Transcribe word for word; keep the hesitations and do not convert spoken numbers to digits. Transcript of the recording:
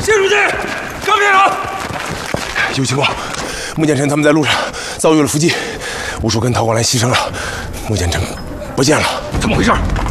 谢书记，张连长， 有情况，穆剑臣他们在路上遭遇了伏击，吴树根逃过来牺牲了，穆剑臣不见了， 怎么回事？